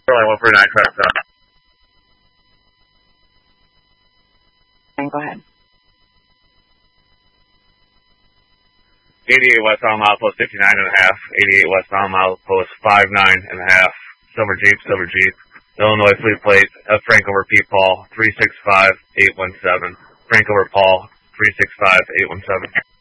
Charlie 149, traffic stop. Go ahead. 88 westbound milepost 59 and a half. 88 westbound milepost 59 and a half. Silver Jeep. Illinois fleet plate. F. Frank over P. Paul 365-817. Frank over Paul 365-817.